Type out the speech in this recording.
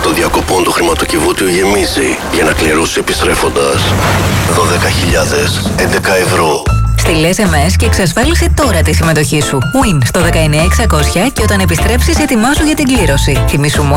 των διακοπών του χρηματοκιβώτιου γεμίζει για να κληρώσεις επιστρέφοντας 12.011 ευρώ. Στείλε SMS και εξασφάλισε τώρα τη συμμετοχή σου. Win στο 19600 και όταν επιστρέψεις ετοιμάσου για την κλήρωση. Θυμήσου μόνο